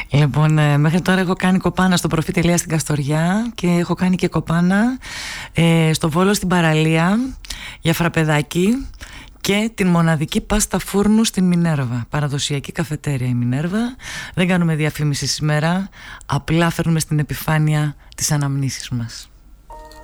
Λοιπόν, μέχρι τώρα έχω κάνει κοπάνα στο Προφή.Τελεία στην Καστοριά και έχω κάνει και κοπάνα στο Βόλο στην παραλία για φραπεδάκι και την μοναδική πάστα φούρνου στην Μινέρβα. Παραδοσιακή καφετέρια η Μινέρβα. Δεν κάνουμε διαφήμιση σήμερα, απλά φέρνουμε στην επιφάνεια τις αναμνήσεις μας.